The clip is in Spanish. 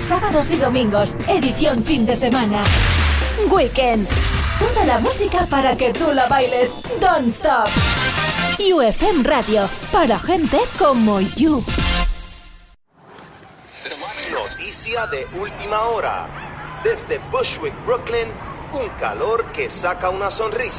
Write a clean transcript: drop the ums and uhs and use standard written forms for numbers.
Sábados y domingos, edición fin de semana. Weekend. Toda la música para que tú la bailes. Don't stop. UFM Radio, para gente como you. Noticia de última hora. Desde Bushwick, Brooklyn, un calor que saca una sonrisa.